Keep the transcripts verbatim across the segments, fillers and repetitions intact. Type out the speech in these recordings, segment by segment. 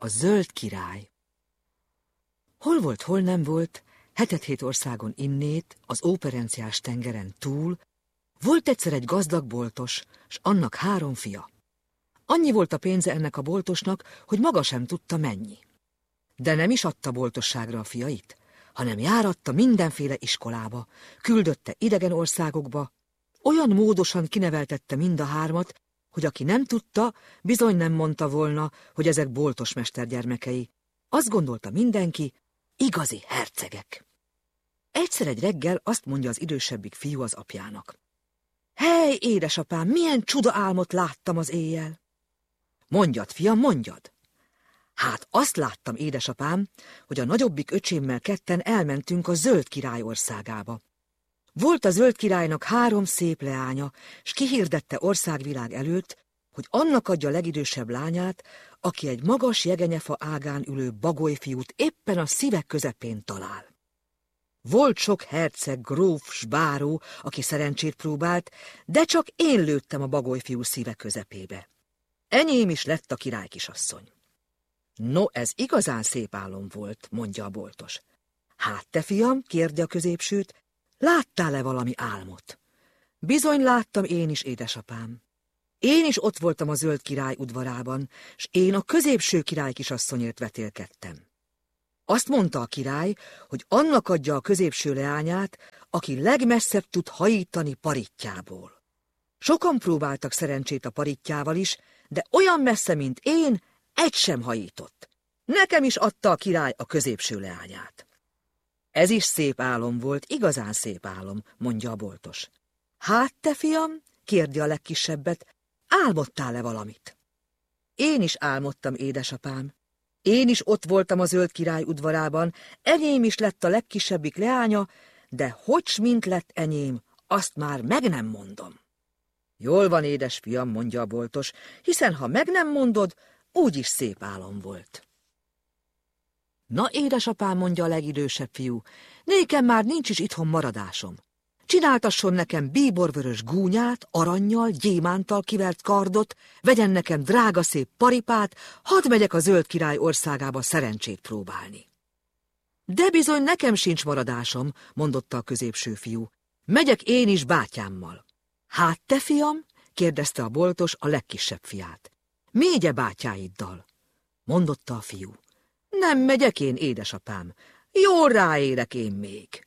a zöld király. Hol volt, hol nem volt, hetet-hét országon innét, az óperenciás tengeren túl, volt egyszer egy gazdag boltos, s annak három fia. Annyi volt a pénze ennek a boltosnak, hogy maga sem tudta mennyi. De nem is adta boltosságra a fiait, hanem járatta mindenféle iskolába, küldötte idegen országokba, olyan módosan kineveltette mind a hármat, hogy aki nem tudta, bizony nem mondta volna, hogy ezek boltos mester gyermekei. Azt gondolta mindenki, igazi hercegek. Egyszer egy reggel azt mondja az idősebbik fiú az apjának. Hely, édesapám, milyen csuda álmot láttam az éjjel! Mondjad, fiam, mondjad! Hát azt láttam, édesapám, hogy a nagyobbik öcsémmel ketten elmentünk a zöld király országába. Volt a zöld királynak három szép leánya, s kihirdette országvilág előtt, hogy annak adja a legidősebb lányát, aki egy magas jegenyefa ágán ülő bagolyfiút éppen a szívek közepén talál. Volt sok herceg, gróf, s báró, aki szerencsét próbált, de csak én lőttem a bagolyfiú szíve közepébe. Enyém is lett a királykisasszony. No, ez igazán szép álom volt, mondja a boltos. Hát te, fiam, kérdi a középsőt, láttál-e valami álmot? Bizony láttam én is, édesapám. Én is ott voltam a zöld király udvarában, s én a középső királykisasszonyért vetélkedtem. Azt mondta a király, hogy annak adja a középső leányát, aki legmesszebb tud hajítani parittyából. Sokan próbáltak szerencsét a parittyával is, de olyan messze, mint én, egy sem hajított. Nekem is adta a király a középső leányát. Ez is szép álom volt, igazán szép álom, mondja a boltos. Hát te, fiam, kérdi a legkisebbet, álmodtál-e valamit? Én is álmodtam, édesapám. Én is ott voltam a zöld király udvarában, enyém is lett a legkisebbik leánya, de hogy s mint lett enyém, azt már meg nem mondom. Jól van, édesfiam, mondja a boltos, hiszen ha meg nem mondod, úgyis szép álom volt. Na, édesapám, mondja a legidősebb fiú, nékem már nincs is itthon maradásom. Csináltasson nekem bíborvörös gúnyát, arannyal, gyémántal kivert kardot, vegyen nekem drága szép paripát, hadd megyek a zöld király országába szerencsét próbálni. De bizony nekem sincs maradásom, mondotta a középső fiú. Megyek én is bátyámmal. Hát te, fiam? kérdezte a boltos a legkisebb fiát. Mégye bátyáiddal? Mondotta a fiú. Nem megyek én, édesapám, jól ráérek én még.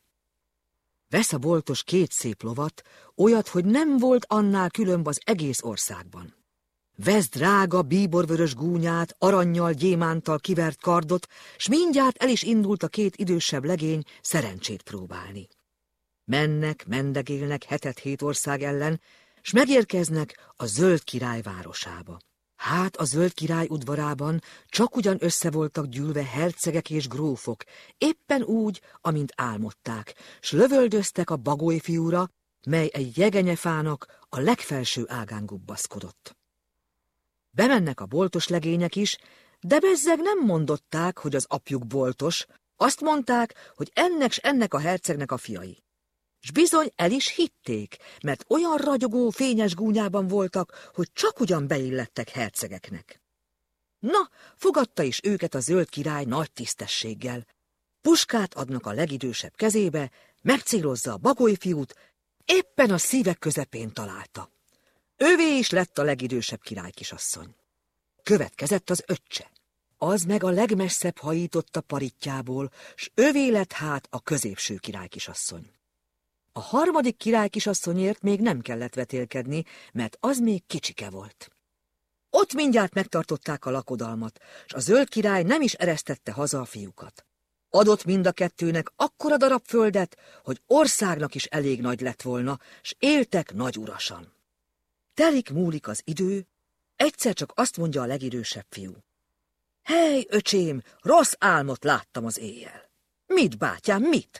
Vesz a boltos két szép lovat, olyat, hogy nem volt annál különb az egész országban. Vesz drága bíborvörös gúnyát, arannyal, gyémántal kivert kardot, s mindjárt el is indult a két idősebb legény szerencsét próbálni. Mennek, mendegélnek hetet-hét ország ellen, s megérkeznek a zöld király városába. Hát a zöld király udvarában csak ugyan össze voltak gyűlve hercegek és grófok, éppen úgy, amint álmodták, s lövöldöztek a bagolyfiúra, mely egy jegenyefának a legfelső ágán gubbaszkodott. Bemennek a boltos legények is, de bezzeg nem mondották, hogy az apjuk boltos, azt mondták, hogy ennek s ennek a hercegnek a fiai. S bizony el is hitték, mert olyan ragyogó, fényes gúnyában voltak, hogy csak ugyan beillettek hercegeknek. Na, fogadta is őket a zöld király nagy tisztességgel. Puskát adnak a legidősebb kezébe, megcélozza a bagolyfiút, éppen a szívek közepén találta. Ővé is lett a legidősebb királykisasszony. Következett az öccse. Az meg a legmesszebb hajította parittyából, s ővé lett hát a középső királykisasszony. A harmadik királykisasszonyért még nem kellett vetélkedni, mert az még kicsike volt. Ott mindjárt megtartották a lakodalmat, s a zöld király nem is eresztette haza a fiúkat. Adott mind a kettőnek akkora darab földet, hogy országnak is elég nagy lett volna, s éltek nagyurasan. Telik múlik az idő, egyszer csak azt mondja a legidősebb fiú. Hely, öcsém, rossz álmot láttam az éjjel. Mit, bátyám, mit?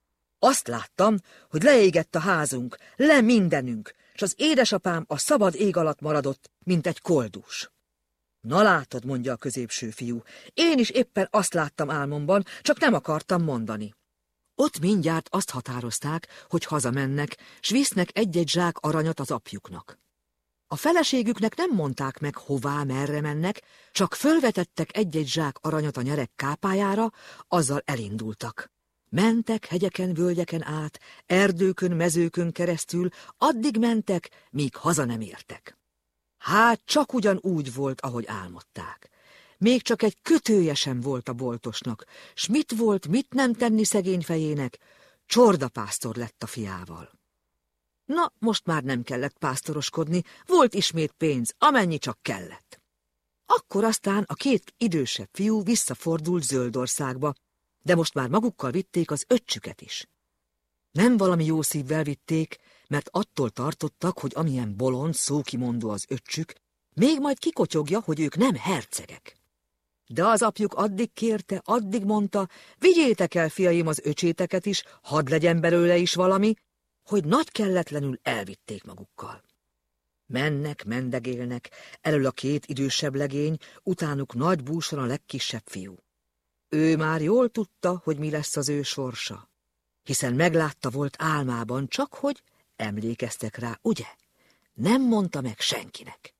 Azt láttam, hogy leégett a házunk, le mindenünk, s az édesapám a szabad ég alatt maradott, mint egy koldús. Na látod, mondja a középső fiú, én is éppen azt láttam álmomban, csak nem akartam mondani. Ott mindjárt azt határozták, hogy hazamennek, s visznek egy-egy zsák aranyat az apjuknak. A feleségüknek nem mondták meg, hová, merre mennek, csak fölvetettek egy-egy zsák aranyat a nyereg kápájára, azzal elindultak. Mentek hegyeken, völgyeken át, erdőkön, mezőkön keresztül, addig mentek, míg haza nem értek. Hát csak ugyanúgy volt, ahogy álmodták. Még csak egy kötője sem volt a boltosnak, s mit volt, mit nem tenni szegény fejének, csordapásztor lett a fiával. Na, most már nem kellett pásztoroskodni, volt ismét pénz, amennyi csak kellett. Akkor aztán a két idősebb fiú visszafordult Zöldországba, de most már magukkal vitték az öccsüket is. Nem valami jó szívvel vitték, mert attól tartottak, hogy amilyen bolond, szókimondó az öccsük, még majd kikotyogja, hogy ők nem hercegek. De az apjuk addig kérte, addig mondta, vigyétek el, fiaim, az öcséteket is, hadd legyen belőle is valami, hogy nagy kelletlenül elvitték magukkal. Mennek, mendegélnek, elől a két idősebb legény, utánuk nagy búsan a legkisebb fiú. Ő már jól tudta, hogy mi lesz az ő sorsa, hiszen meglátta volt álmában, csak hogy emlékeztek rá, ugye? Nem mondta meg senkinek.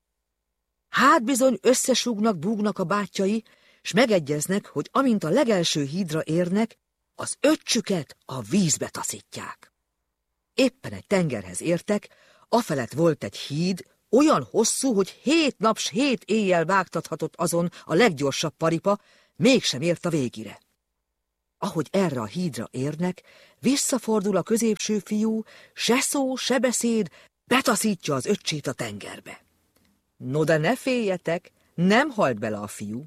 Hát bizony összesúgnak, búgnak a bátyjai, s megegyeznek, hogy amint a legelső hídra érnek, az öccsüket a vízbe taszítják. Éppen egy tengerhez értek, afelett volt egy híd, olyan hosszú, hogy hét nap s hét éjjel vágtathatott azon a leggyorsabb paripa, mégsem ért a végire. Ahogy erre a hídra érnek, visszafordul a középső fiú, se szó, se beszéd, betaszítja az öccsét a tengerbe. No de ne féljetek, nem halt bele a fiú.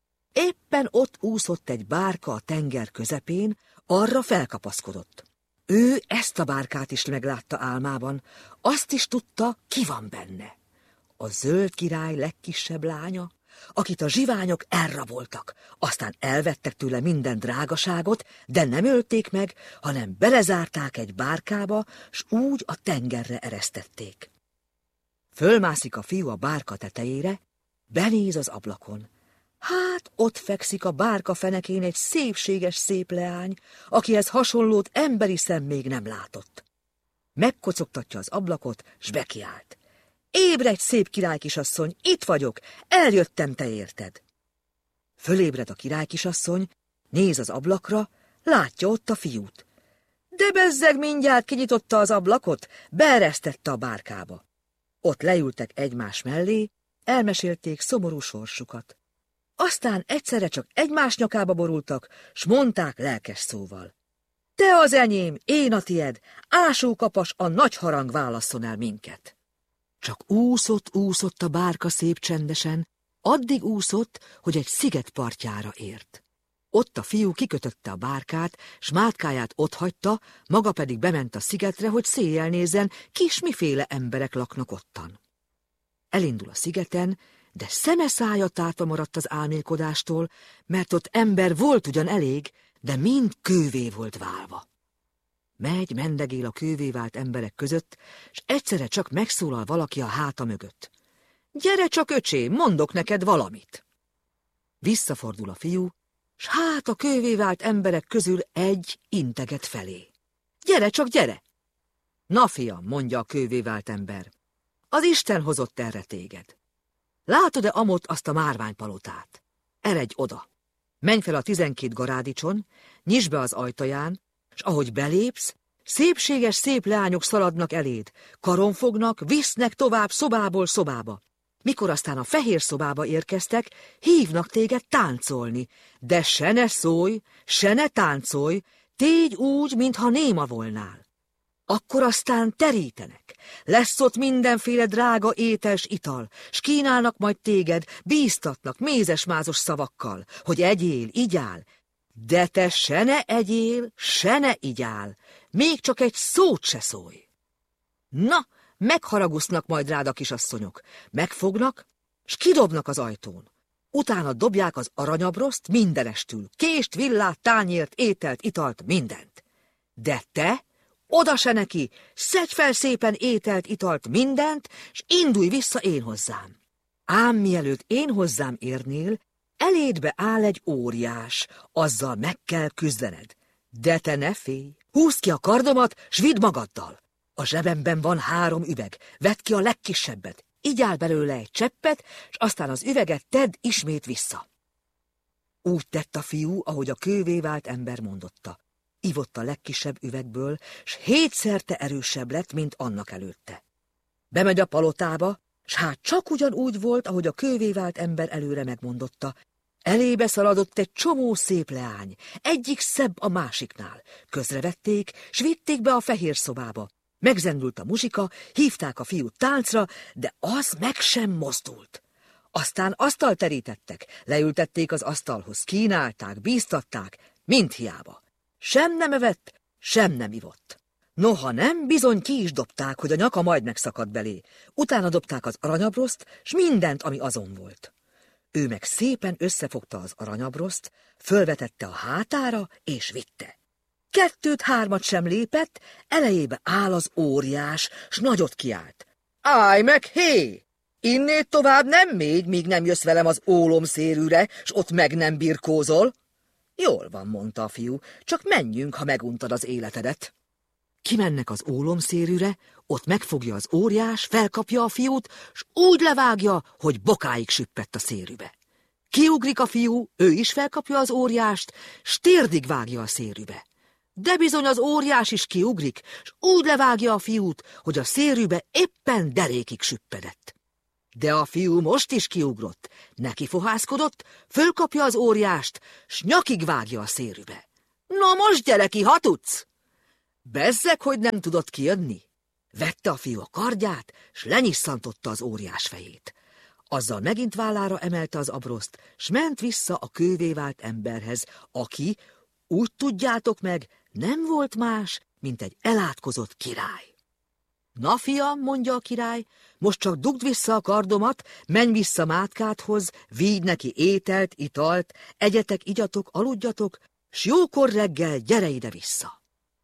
Éppen ott úszott egy bárka a tenger közepén, arra felkapaszkodott. Ő ezt a bárkát is meglátta álmában, azt is tudta, ki van benne. A zöld király legkisebb lánya, akit a zsiványok elraboltak, aztán elvettek tőle minden drágaságot, de nem ölték meg, hanem belezárták egy bárkába, s úgy a tengerre eresztették. Fölmászik a fiú a bárka tetejére, benéz az ablakon. Hát ott fekszik a bárka fenekén egy szépséges szép leány, akihez hasonlót emberi szem még nem látott. Megkocogtatja az ablakot, s bekiált. Ébredj, szép királykisasszony, itt vagyok, eljöttem, te érted. Fölébred a királykisasszony, néz az ablakra, látja ott a fiút. De bezzeg, mindjárt kinyitotta az ablakot, beeresztette a bárkába. Ott leültek egymás mellé, elmesélték szomorú sorsukat. Aztán egyszerre csak egymás nyakába borultak, s mondták lelkes szóval. Te az enyém, én a tied, ásókapas, a nagy harang válasszon el minket. Csak úszott, úszott a bárka szép csendesen, addig úszott, hogy egy sziget partjára ért. Ott a fiú kikötötte a bárkát, s mátkáját otthagyta, maga pedig bement a szigetre, hogy széjjel nézzen, kis miféle emberek laknak ottan. Elindul a szigeten, de szeme szája tátva maradt az álmélkodástól, mert ott ember volt ugyan elég, de mind kővé volt válva. Megy, mendegél a kővé vált emberek között, s egyszerre csak megszólal valaki a háta mögött. Gyere csak, öcsém, mondok neked valamit. Visszafordul a fiú, s hát a kővé vált emberek közül egy integet felé. Gyere csak, gyere! Na, fiam, mondja a kővé vált ember, az Isten hozott erre téged. Látod-e amott azt a márványpalotát? Eredj oda! Menj fel a tizenkét garádicson, nyisd be az ajtaján, s ahogy belépsz, szépséges szép leányok szaladnak eléd, karon fognak, visznek tovább szobából szobába. Mikor aztán a fehér szobába érkeztek, hívnak téged táncolni, de se ne szólj, se ne táncolj, tégy úgy, mintha néma volnál. Akkor aztán terítenek, lesz ott mindenféle drága étels ital, s kínálnak majd téged, bíztatnak mézes-mázos szavakkal, hogy egyél, igyál, de te se ne egyél, se ne igyál, még csak egy szót se szólj. Na, megharagusznak majd rád a kisasszonyok, megfognak, s kidobnak az ajtón. Utána dobják az aranyabroszt mindenestül, kést, villát, tányért, ételt, italt, mindent. De te oda se neki, szedj fel szépen ételt, italt, mindent, s indulj vissza én hozzám. Ám mielőtt én hozzám érnél, elédbe áll egy óriás, azzal meg kell küzdened. De te ne félj, húzd ki a kardomat, s vidd magaddal. A zsebemben van három üveg, vedd ki a legkisebbet, így áll belőle egy cseppet, s aztán az üveget tedd ismét vissza. Úgy tett a fiú, ahogy a kővé vált ember mondotta. Ivott a legkisebb üvegből, s hétszerte erősebb lett, mint annak előtte. Bemegy a palotába, s hát csak ugyanúgy volt, ahogy a kővé vált ember előre megmondotta. Elébe szaladott egy csomó szép leány, egyik szebb a másiknál. Közrevették, s vitték be a fehér szobába. Megzendült a muzsika, hívták a fiút táncra, de az meg sem mozdult. Aztán asztalt terítettek, leültették az asztalhoz, kínálták, bíztatták, mind hiába. Sem nem evett, sem nem ivott. Noha nem, bizony ki is dobták, hogy a nyaka majd megszakadt belé. Utána dobták az aranyabroszt, s mindent, ami azon volt. Ő meg szépen összefogta az aranyabroszt, fölvetette a hátára, és vitte. Kettőt-hármat sem lépett, elejébe áll az óriás, s nagyot kiált. Állj meg, hé! Innét tovább nem mégy, míg nem jössz velem az ólomszérűre, s ott meg nem birkózol. Jól van, mondta a fiú, csak menjünk, ha meguntad az életedet. Kimennek az ólomszérűre, ott megfogja az óriás, felkapja a fiút, s úgy levágja, hogy bokáig süppett a szérűbe. Kiugrik a fiú, ő is felkapja az óriást, s térdig vágja a szérűbe. De bizony az óriás is kiugrik, s úgy levágja a fiút, hogy a szérűbe éppen derékig süppedett. De a fiú most is kiugrott, neki fohászkodott, fölkapja az óriást, s nyakig vágja a szérűbe. Na most gyere ki, ha tudsz! Bezzeg, hogy nem tudott kijönni. Vette a fiú a kardját, s lenyisszantotta az óriás fejét. Azzal megint vállára emelte az abroszt, s ment vissza a kővé vált emberhez, aki, úgy tudjátok meg, nem volt más, mint egy elátkozott király. Na, fiam, mondja a király, most csak dugd vissza a kardomat, menj vissza Mátkádhoz, vigy neki ételt, italt, egyetek, igyatok, aludjatok, s jókor reggel gyere ide vissza.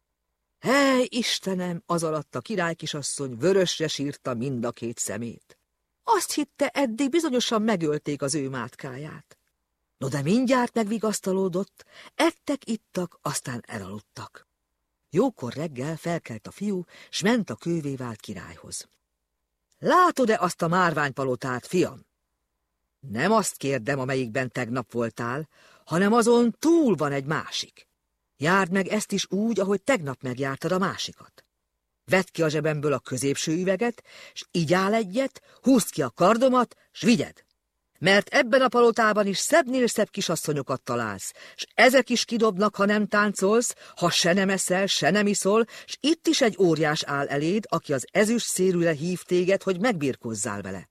Hely, Istenem, az alatt a királykisasszony vörösre sírta mind a két szemét. Azt hitte, eddig bizonyosan megölték az ő mátkáját. No, de mindjárt megvigasztalódott, ettek, ittak, aztán elaludtak. Jókor reggel felkelt a fiú, s ment a kővé vált királyhoz. Látod-e azt a márványpalotát, fiam? Nem azt kérdem, amelyikben tegnap voltál, hanem azon túl van egy másik. Járd meg ezt is úgy, ahogy tegnap megjártad a másikat. Vedd ki a zsebemből a középső üveget, s így áll egyet, húzd ki a kardomat, s vigyed. Mert ebben a palotában is szebbnél szebb kisasszonyokat találsz, s ezek is kidobnak, ha nem táncolsz, ha se nem eszel, se nem iszol, s itt is egy óriás áll eléd, aki az ezüst szérűre hív téged, hogy megbirkózzál vele.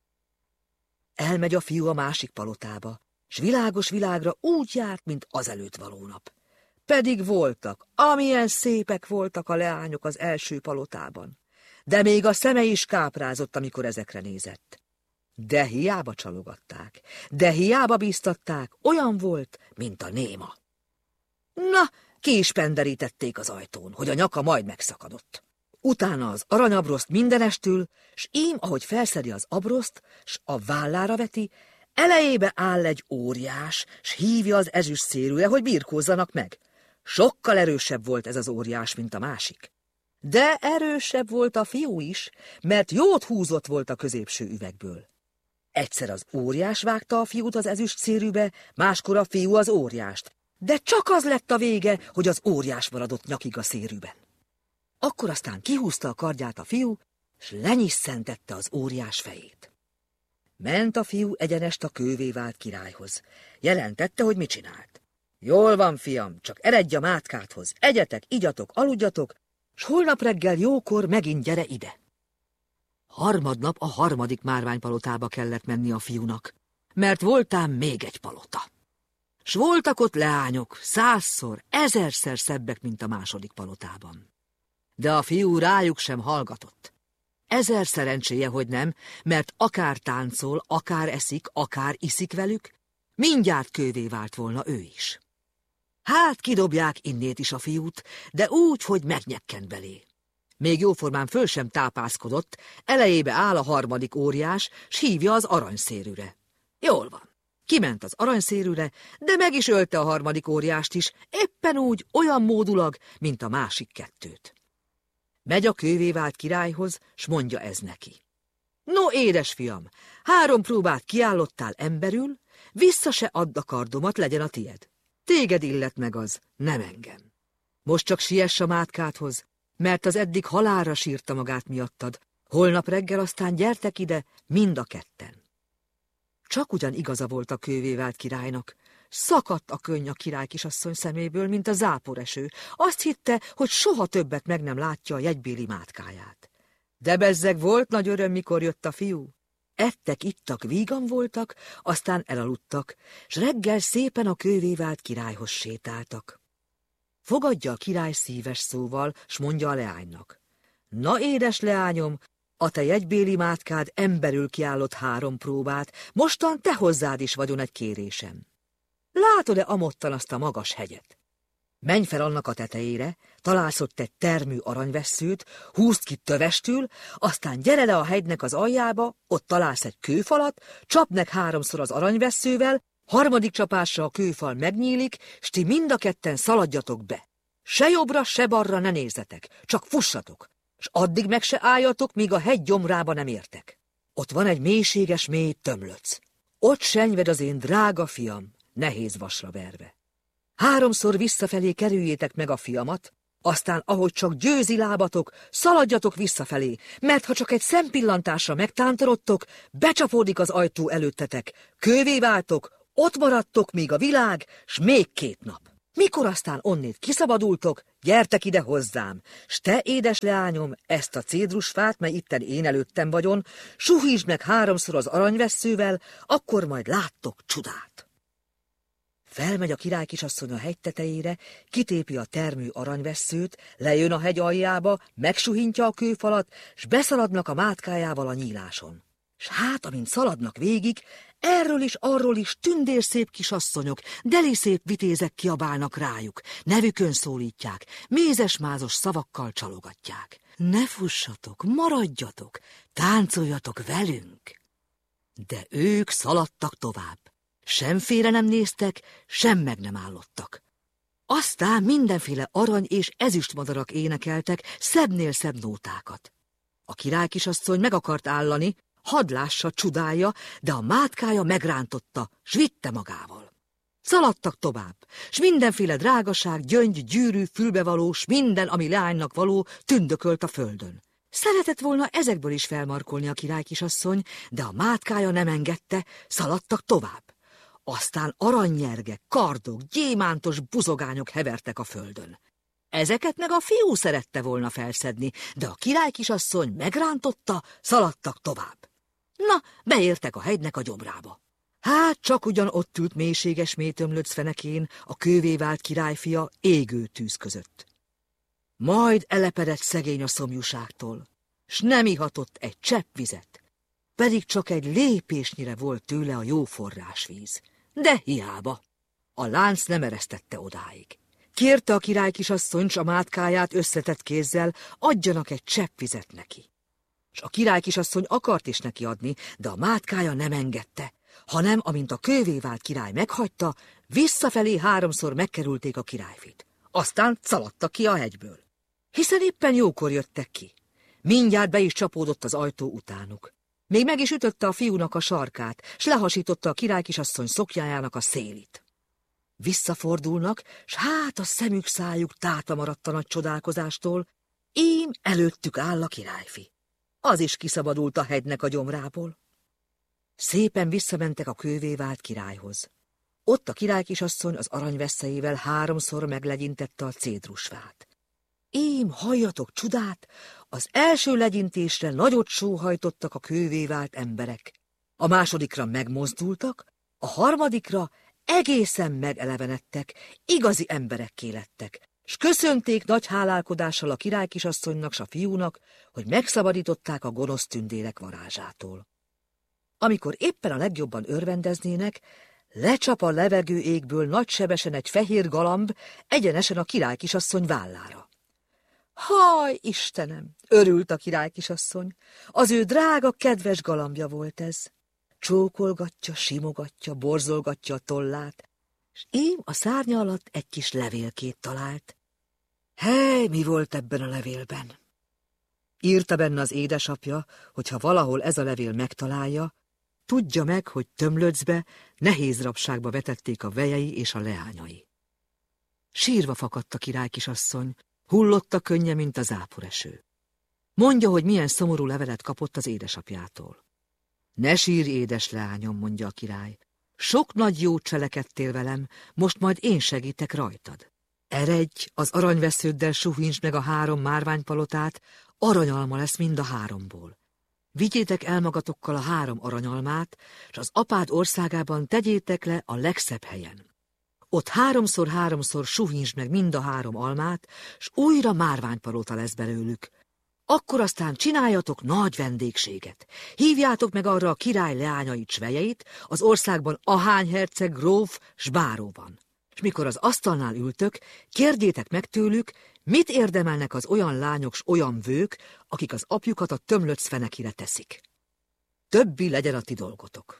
Elmegy a fiú a másik palotába, s világos világra úgy járt, mint azelőtt való nap. Pedig voltak, amilyen szépek voltak a leányok az első palotában, de még a szeme is káprázott, amikor ezekre nézett. De hiába csalogatták, de hiába bíztatták, olyan volt, mint a néma. Na, ki is penderítették az ajtón, hogy a nyaka majd megszakadott. Utána az aranyabroszt mindenestül, s ím, ahogy felszedi az abroszt, s a vállára veti, elejébe áll egy óriás, s hívja az ezüst szérűre, hogy birkózzanak meg. Sokkal erősebb volt ez az óriás, mint a másik. De erősebb volt a fiú is, mert jót húzott volt a középső üvegből. Egyszer az óriás vágta a fiút az ezüst szérűbe, máskor a fiú az óriást, de csak az lett a vége, hogy az óriás maradott nyakig a szérűben. Akkor aztán kihúzta a kardját a fiú, s lenyisszentette az óriás fejét. Ment a fiú egyenest a kővé vált királyhoz. Jelentette, hogy mit csinált. Jól van, fiam, csak eredj a Mátkádhoz, egyetek, igyatok, aludjatok, s holnap reggel jókor megint gyere ide. Harmadnap a harmadik márványpalotába kellett menni a fiúnak, mert voltám még egy palota. S voltak ott leányok, százszor, ezerszer szebbek, mint a második palotában. De a fiú rájuk sem hallgatott. Ezer szerencséje, hogy nem, mert akár táncol, akár eszik, akár iszik velük, mindjárt kővé vált volna ő is. Hát kidobják innét is a fiút, de úgy, hogy megnyekkent belé. Még jóformán föl sem tápászkodott, elejébe áll a harmadik óriás, s hívja az aranyszérűre. Jól van, kiment az aranyszérűre, de meg is ölte a harmadik óriást is, éppen úgy, olyan módulag, mint a másik kettőt. Megy a kővé vált királyhoz, s mondja ez neki. No, édesfiam, három próbát kiállottál emberül, vissza se add a kardomat, legyen a tied. Téged illet meg az, nem engem. Most csak siess a mátkádhoz, mert az eddig halálra sírta magát miattad. Holnap reggel aztán gyertek ide, mind a ketten. Csak ugyan igaza volt a kővé vált királynak. Szakadt a könny a király kisasszony szeméből, mint a záporeső. Azt hitte, hogy soha többet meg nem látja a jegybéli mátkáját. De bezzeg volt nagy öröm, mikor jött a fiú. Ettek, ittak, vígan voltak, aztán elaludtak, s reggel szépen a kővé vált királyhoz sétáltak. Fogadja a király szíves szóval, s mondja a leánynak. Na, édes leányom, a te jegybéli mátkád emberül kiállott három próbát, mostan te hozzád is vagyon egy kérésem. Látod-e amottan azt a magas hegyet? Menj fel annak a tetejére, találsz ott egy termű aranyvesszőt, húzd ki tövestül, aztán gyere le a hegynek az aljába, ott találsz egy kőfalat, csapd meg háromszor az aranyvesszővel, harmadik csapásra a kőfal megnyílik, s ti mind a ketten szaladjatok be. Se jobbra, se balra ne nézzetek, csak fussatok, s addig meg se álljatok, míg a hegy gyomrába nem értek. Ott van egy mélységes mély tömlöc. Ott senyved az én drága fiam, nehéz vasra verve. Háromszor visszafelé kerüljétek meg a fiamat, aztán, ahogy csak győzi lábatok, szaladjatok visszafelé, mert ha csak egy szempillantásra megtántorodtok, becsapódik az ajtó előttetek, kővé váltok, ott maradtok még a világ, s még két nap. Mikor aztán onnét kiszabadultok, gyertek ide hozzám, s te, édes leányom, ezt a cédrusfát, mely itten én előttem vagyon, suhítsd meg háromszor az aranyvesszővel, akkor majd láttok csodát. Felmegy a király kisasszony a hegy tetejére, kitépi a termű aranyvesszőt, lejön a hegy aljába, megsuhintja a kőfalat, s beszaladnak a mátkájával a nyíláson. S hát, amint szaladnak végig, erről is arról is tündérszép kisasszonyok, deliszép vitézek kiabálnak rájuk, nevükön szólítják, mézes-mázos szavakkal csalogatják. Ne fussatok, maradjatok, táncoljatok velünk! De ők szaladtak tovább. Sem félre nem néztek, sem meg nem állottak. Aztán mindenféle arany és ezüstmadarak énekeltek szebbnél szebb nótákat. A király kisasszony meg akart állani, hadd lássa, csudája, de a mátkája megrántotta, s vitte magával. Szaladtak tovább, s mindenféle drágaság, gyöngy, gyűrű, fülbevalós, minden, ami leánynak való, tündökölt a földön. Szeretett volna ezekből is felmarkolni a király kisasszony, de a mátkája nem engedte, szaladtak tovább. Aztán aranynyergek, kardok, gyémántos buzogányok hevertek a földön. Ezeket meg a fiú szerette volna felszedni, de a király kisasszony megrántotta, szaladtak tovább. Na, beértek a hegynek a gyomrába. Hát csak ugyan ott ült mélységes mélytömlöc fenekén a kővé vált királyfia égő tűz között. Majd elepedett szegény a szomjúságtól, s nem ihatott egy csepp vizet, pedig csak egy lépésnyire volt tőle a jó forrásvíz. De hiába, a lánc nem eresztette odáig. Kérte a király kisasszony s a mátkáját összetett kézzel, adjanak egy csepp vizet neki. S a király kisasszony akart is neki adni, de a mátkája nem engedte, hanem, amint a kővé vált király meghagyta, visszafelé háromszor megkerülték a királyfit. Aztán szaladtak ki a hegyből. Hiszen éppen jókor jöttek ki. Mindjárt be is csapódott az ajtó utánuk. Még meg is ütötte a fiúnak a sarkát, s lehasította a király kisasszony szoknyájának a szélit. Visszafordulnak, s hát a szemük szájuk tátva maradt a nagy csodálkozástól, ím előttük áll a királyfi. Az is kiszabadult a hegynek a gyomrából. Szépen visszamentek a kővé vált királyhoz. Ott a király kisasszony az aranyveszélyével háromszor meglegyintette a cédrusfát. Ím, halljatok csodát, az első legyintésre nagyot sóhajtottak a kővé vált emberek. A másodikra megmozdultak, a harmadikra egészen megelevenedtek, igazi emberekké lettek, s köszönték nagy hálálkodással a király kisasszonynak s a fiúnak, hogy megszabadították a gonosz tündérek varázsától. Amikor éppen a legjobban örvendeznének, lecsap a levegő égből nagysebesen egy fehér galamb egyenesen a király kisasszony vállára. Haj, Istenem! Örült a király kisasszony. Az ő drága, kedves galambja volt ez. Csókolgatja, simogatja, borzolgatja a tollát, s ím a szárnya alatt egy kis levélkét talált. Hely, mi volt ebben a levélben? Írta benne az édesapja, hogy ha valahol ez a levél megtalálja, tudja meg, hogy Tömlöcbe nehéz rabságba vetették a vejei és a leányai. Sírva fakadt a királykisasszony, hullott a könnye, mint a záporeső. Mondja, hogy milyen szomorú levelet kapott az édesapjától. Ne sírj, édes leányom, mondja a király. Sok nagy jót cselekedtél velem, most majd én segítek rajtad. Eredj, az aranyvesződdel suhintsd meg a három márványpalotát, aranyalma lesz mind a háromból. Vigyétek el magatokkal a három aranyalmát, és az apád országában tegyétek le a legszebb helyen. Ott háromszor-háromszor suhintsd meg mind a három almát, s újra márványpalota lesz belőlük. Akkor aztán csináljatok nagy vendégséget. Hívjátok meg arra a király leányait s vejeit, az országban ahány herceg, gróf s báró van. És mikor az asztalnál ültök, kérdjétek meg tőlük, mit érdemelnek az olyan lányok s olyan vők, akik az apjukat a Tömlöc fenekére teszik. Többi legyen a ti dolgotok.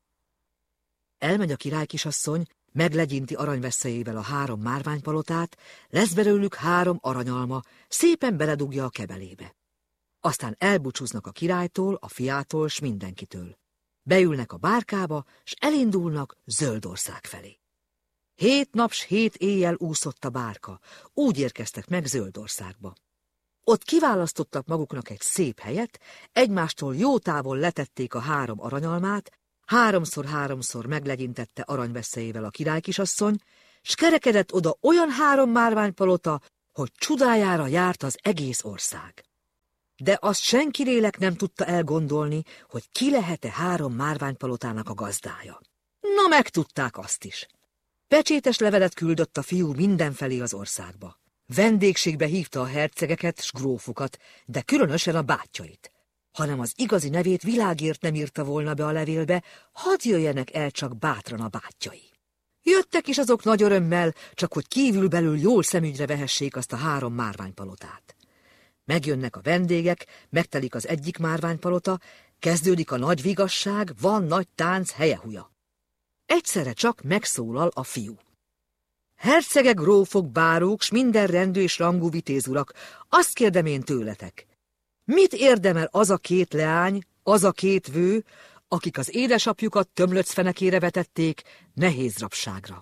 Elmegy a királykisasszony, meglegyinti aranyveszélyével a három márványpalotát, lesz belőlük három aranyalma, szépen beledugja a kebelébe. Aztán elbúcsúznak a királytól, a fiától s mindenkitől. Beülnek a bárkába, s elindulnak Zöldország felé. Hét nap s hét éjjel úszott a bárka, úgy érkeztek meg Zöldországba. Ott kiválasztottak maguknak egy szép helyet, egymástól jó távol letették a három aranyalmát, háromszor-háromszor meglegyintette aranyveszélyével a királykisasszony, s kerekedett oda olyan három márványpalota, hogy csodájára járt az egész ország. De azt senki lélek nem tudta elgondolni, hogy ki lehet-e három márványpalotának a gazdája. Na, megtudták azt is. Pecsétes levelet küldött a fiú mindenfelé az országba. Vendégségbe hívta a hercegeket s grófokat, de különösen a bátyjait. Hanem az igazi nevét világért nem írta volna be a levélbe, hadd jöjjenek el csak bátran a bátyjai. Jöttek is azok nagy örömmel, csak hogy kívülbelül jól szemügyre vehessék azt a három márványpalotát. Megjönnek a vendégek, megtelik az egyik márványpalota, kezdődik a nagy vigasság, van nagy tánc, helyehuja. Egyszerre csak megszólal a fiú. Hercegek, grófok, bárók, s minden rendű és rangú vitézurak, azt kérdem én tőletek. Mit érdemel az a két leány, az a két vő, akik az édesapjukat Tömlöc fenekére vetették nehéz rabságra?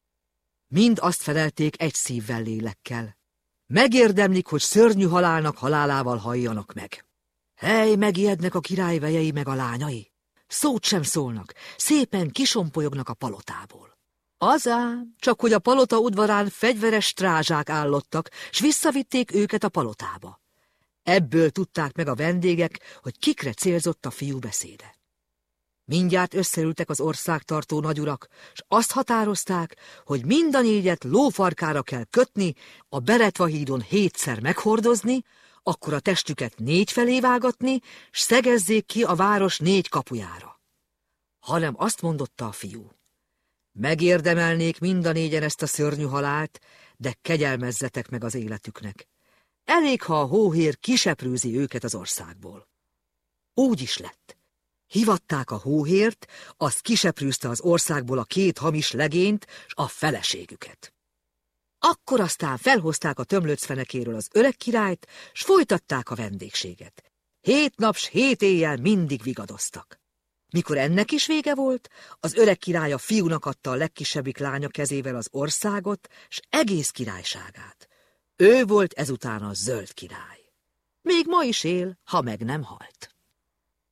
Mind azt felelték egy szívvel, lélekkel. Megérdemlik, hogy szörnyű halálnak halálával halljanak meg. Hely, megijednek a király vejei meg a lányai. Szót sem szólnak, szépen kisompolyognak a palotából. Azám, csak hogy a palota udvarán fegyveres strázsák állottak, s visszavitték őket a palotába. Ebből tudták meg a vendégek, hogy kikre célzott a fiú beszéde. Mindjárt összeültek az országtartó nagyurak, s azt határozták, hogy mind a négyet lófarkára kell kötni, a Beretva hídon hétszer meghordozni, akkor a testüket négy felé vágatni, s szegezzék ki a város négy kapujára. Hanem azt mondotta a fiú. Megérdemelnék mind a négyen ezt a szörnyű halált, de kegyelmezzetek meg az életüknek. Elég, ha a hóhér kiseprőzi őket az országból. Úgy is lett. Hivatták a hóhért, az kiseprűzte az országból a két hamis legényt s a feleségüket. Akkor aztán felhozták a Tömlöc fenekéről az öreg királyt, s folytatták a vendégséget. Hét nap s hét éjjel mindig vigadoztak. Mikor ennek is vége volt, az öreg király a fiúnak adta a legkisebbik lánya kezével az országot, s egész királyságát. Ő volt ezután a Zöld király. Még ma is él, ha meg nem halt.